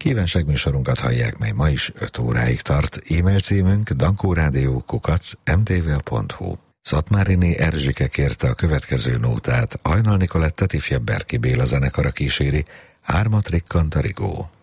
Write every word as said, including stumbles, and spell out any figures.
Kívánság műsorunkat hallják, mely ma is öt óráig tart. E-mail címünk dankórádió kukac em té vé pont hu. Szatmáriné Erzsike kérte a következő nótát. Hajnal Nikolett ifjabb Berki Béla zenekara kíséri, hármat rikkant a rigó.